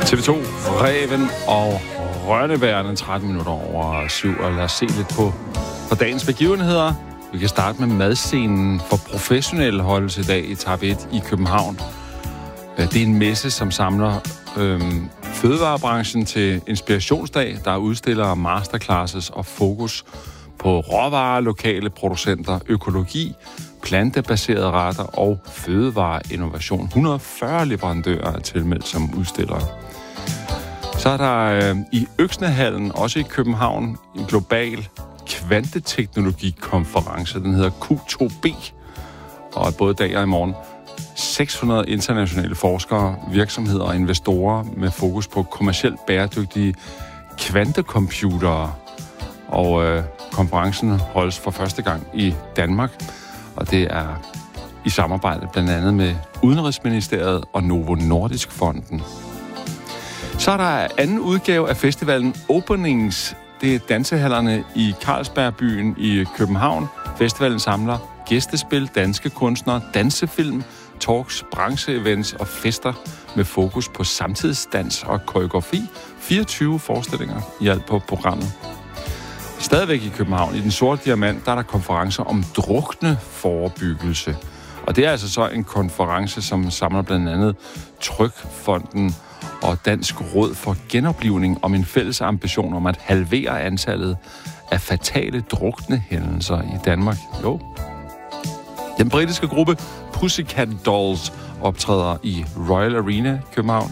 TV2, Ræven og Rønnebærerne, 13 minutter over 7, og lad os se lidt på dagens begivenheder. Vi kan starte med madscenen for professionelle holdes i dag i Etape 1 i København. Det er en messe, som samler fødevarebranchen til inspirationsdag. Der er udstillere, masterclasses og fokus på råvarer, lokale producenter, økologi, plantebaserede retter og fødevareinnovation. 140 leverandører er tilmeldt som udstillere. Så er der i Øksnehallen, også i København, en global kvanteteknologikonference. Den hedder Q2B, og både dag og i morgen 600 internationale forskere, virksomheder og investorer med fokus på kommercielt bæredygtige kvantecomputere. Og konferencen holdes for første gang i Danmark, og det er i samarbejde blandt andet med Udenrigsministeriet og Novo Nordisk Fonden. Så er der anden udgave af festivalen Openings. Det er dansehallerne i Carlsbergbyen i København. Festivalen samler gæstespil, danske kunstnere, dansefilm, talks, brancheevents og fester med fokus på samtidsdans og koreografi. 24 forestillinger i alt på programmet. Stadigvæk i København, i Den Sorte Diamant, der er der konferencer om drukneforebyggelse. Og det er altså så en konference, som samler blandt andet Trygfonden og Dansk Råd for Genoplivning om en fælles ambition om at halvere antallet af fatale druknehændelser i Danmark. Jo. Den britiske gruppe Pussycat Dolls optræder i Royal Arena i København.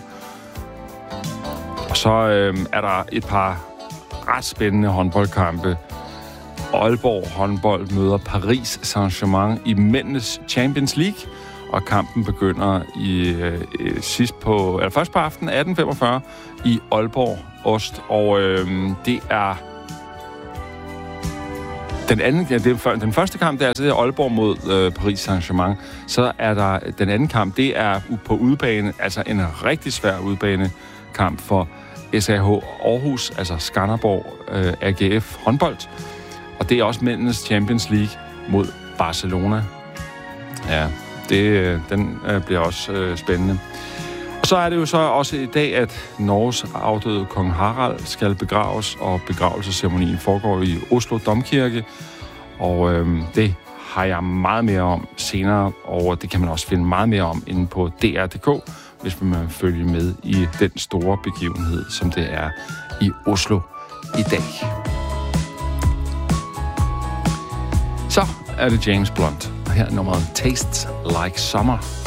Og så er der et par ret spændende håndboldkampe. Aalborg håndbold møder Paris Saint-Germain i mændenes Champions League, og kampen begynder først på aftenen 18:45 i Aalborg Ost, og det er den første kamp, det er altså Aalborg mod Paris Saint-Germain. Så er der den anden kamp, det er på udebane, altså en rigtig svær udebanekamp for SAH Aarhus, altså Skanderborg AGF håndbold. Og det er også mændenes Champions League mod Barcelona. Ja, den bliver også spændende. Og så er det jo så også i dag, at Norges afdøde kong Harald skal begraves, og begravelsesceremonien foregår i Oslo Domkirke. Og det har jeg meget mere om senere, og det kan man også finde meget mere om inde på DR.dk, hvis man vil følge med i den store begivenhed, som det er i Oslo i dag. Så er det James Blunt, og her er nummeret Tastes Like Summer.